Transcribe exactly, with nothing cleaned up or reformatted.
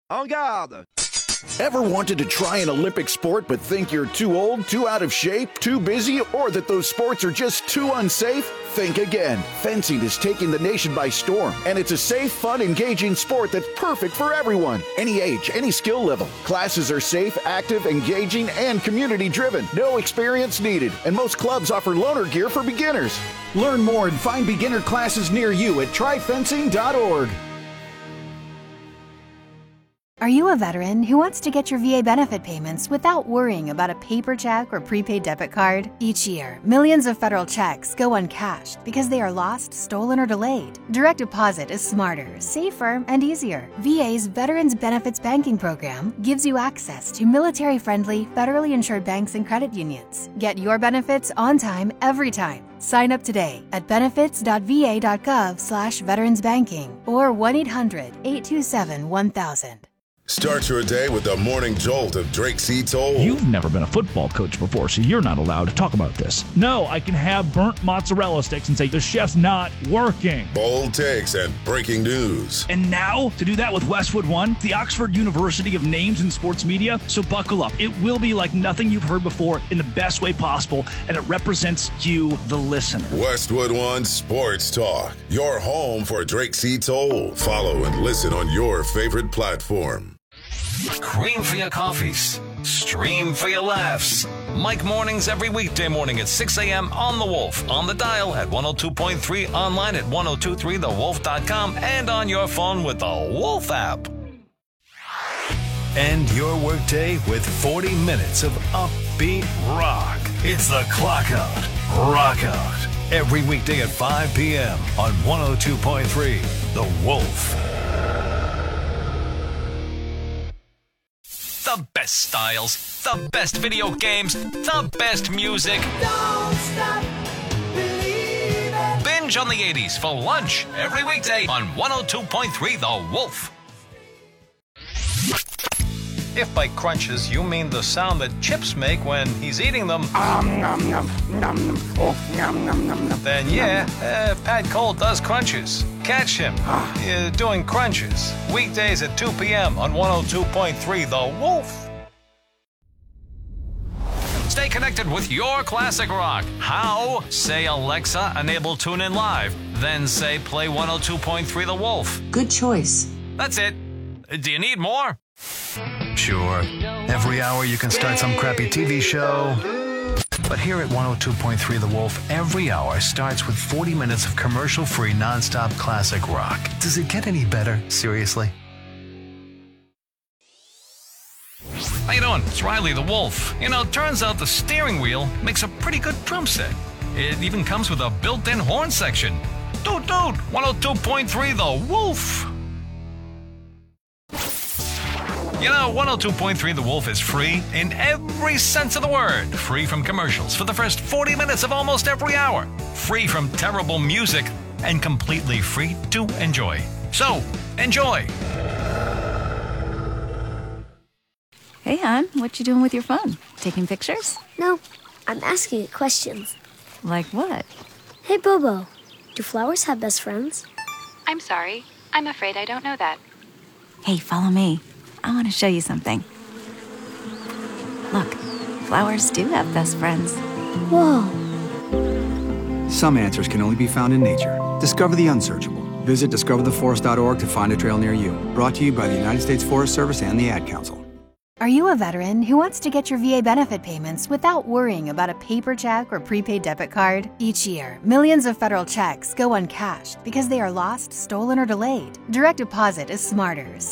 En garde! Ever wanted to try an Olympic sport but think you're too old, too out of shape, too busy, or that those sports are just too unsafe? Think again. Fencing is taking the nation by storm, and it's a safe, fun, engaging sport that's perfect for everyone. Any age, any skill level. Classes are safe, active, engaging, and community-driven. No experience needed, and most clubs offer loaner gear for beginners. Learn more and find beginner classes near you at try fencing dot org. Are you a veteran who wants to get your V A benefit payments without worrying about a paper check or prepaid debit card? Each year, millions of federal checks go uncashed because they are lost, stolen, or delayed. Direct deposit is smarter, safer, and easier. V A's Veterans Benefits Banking Program gives you access to military-friendly, federally insured banks and credit unions. Get your benefits on time, every time. Sign up today at benefits dot v a dot gov slash veterans banking or one eight hundred, eight two seven, one thousand. Start your day with the morning jolt of Drake C. Toll. You've never been a football coach before, so you're not allowed to talk about this. No, I can have burnt mozzarella sticks and say the chef's not working. Bold takes and breaking news. And now, to do that with Westwood One, the Oxford University of Names in Sports Media. So buckle up. It will be like nothing you've heard before in the best way possible, and it represents you, the listener. Westwood One Sports Talk, your home for Drake C. Toll. Follow and listen on your favorite platform. Cream for your coffees. Stream for your laughs. Mike Mornings every weekday morning at six a.m. on The Wolf. On the dial at one oh two point three, online at ten twenty-three the wolf dot com, and on your phone with the Wolf app. End your workday with forty minutes of upbeat rock. It's the Clock Out, Rock Out. Every weekday at five p.m. on one oh two point three The Wolf. The best styles, the best video games, the best music. Don't stop believing. Binge on the eighties for lunch every weekday on one oh two point three The Wolf. If by crunches you mean the sound that Chips make when he's eating them, Um, nom, nom, nom, nom. Oh, nom, nom, nom, nom. then yeah, uh, Pat Cole does crunches. Catch him uh, doing crunches weekdays at two p.m. on one oh two point three The Wolf. Stay connected with your classic rock. How? Say Alexa, enable TuneIn Live. Then say play one oh two point three The Wolf. Good choice. That's it. Do you need more? Sure. Every hour you can start some crappy T V show. But here at one oh two point three The Wolf, every hour starts with forty minutes of commercial-free, non-stop classic rock. Does it get any better? Seriously? How you doing? It's Riley the Wolf. You know, turns out the steering wheel makes a pretty good drum set. It even comes with a built-in horn section. Doot doot, one oh two point three The Wolf. You know, one oh two point three The Wolf is free in every sense of the word. Free from commercials for the first forty minutes of almost every hour. Free from terrible music and completely free to enjoy. So, enjoy. Hey, hon, what you doing with your phone? Taking pictures? No, I'm asking it questions. Like what? Hey, Bobo, do flowers have best friends? I'm sorry. I'm afraid I don't know that. Hey, follow me. I want to show you something. Look, flowers do have best friends. Whoa. Some answers can only be found in nature. Discover the unsearchable. Visit discover the forest dot org to find a trail near you. Brought to you by the United States Forest Service and the Ad Council. Are you a veteran who wants to get your V A benefit payments without worrying about a paper check or prepaid debit card? Each year, millions of federal checks go uncashed because they are lost, stolen, or delayed. Direct deposit is smarter,